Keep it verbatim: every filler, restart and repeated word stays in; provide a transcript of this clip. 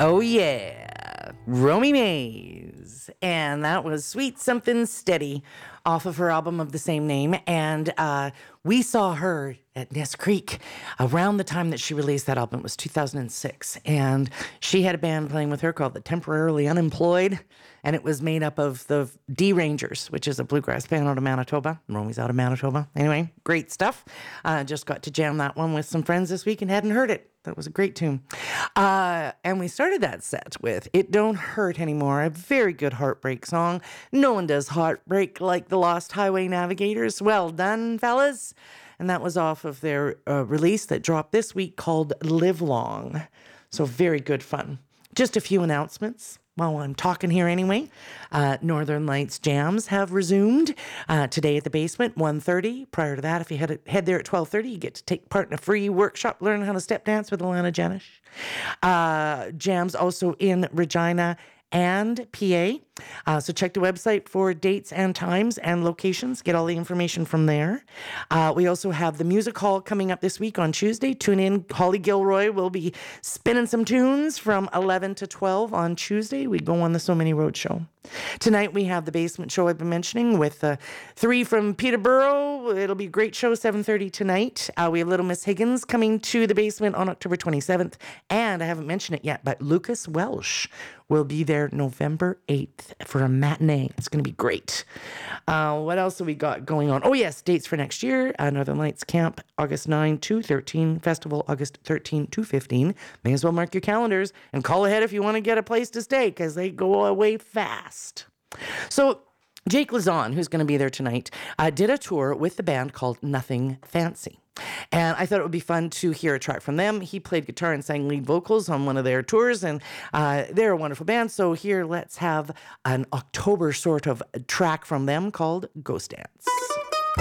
Oh, yeah. Romy Mays. And that was Sweet Something Steady off of her album of the same name. And uh, we saw her at Ness Creek around the time that she released that album. It was two thousand six. And she had a band playing with her called the Temporarily Unemployed. And it was made up of the D Rangers, which is a bluegrass band out of Manitoba. Romy's out of Manitoba. Anyway, great stuff. Uh, just got to jam that one with some friends this week and hadn't heard it. That was a great tune. Uh, and we started that set with It Don't Hurt Anymore, a very good heartbreak song. No one does heartbreak like the Lost Highway Navigators. Well done, fellas. And that was off of their uh, release that dropped this week called Live Long. So very good fun. Just a few announcements while I'm talking here anyway. Uh, Northern Lights Jams have resumed uh, today at the basement, one thirty. Prior to that, if you head, head there at twelve thirty, you get to take part in a free workshop, learn how to step dance with Alana Janish. Uh, jams also in Regina and P A. Uh, so check the website for dates and times and locations. Get all the information from there. Uh, we also have the music hall coming up this week on Tuesday. Tune in. Holly Gilroy will be spinning some tunes from eleven to twelve on Tuesday. We go on the So Many Road show. Tonight we have the basement show I've been mentioning with uh, three from Peterborough. It'll be a great show, seven thirty tonight. Uh, we have Little Miss Higgins coming to the basement on October twenty-seventh. And I haven't mentioned it yet, but Lucas Welsh will be there November eighth for a matinee. It's going to be great. Uh, what else have we got going on? Oh, yes, dates for next year. Uh, Northern Lights Camp, August ninth to thirteenth. Festival, August thirteenth to fifteenth. May as well mark your calendars and call ahead if you want to get a place to stay because they go away fast. So Jake Lazon, who's going to be there tonight, uh, did a tour with the band called Nothing Fancy. And I thought it would be fun to hear a track from them. He played guitar and sang lead vocals on one of their tours, and uh, they're a wonderful band. So here, let's have an October sort of track from them called Ghost Dance.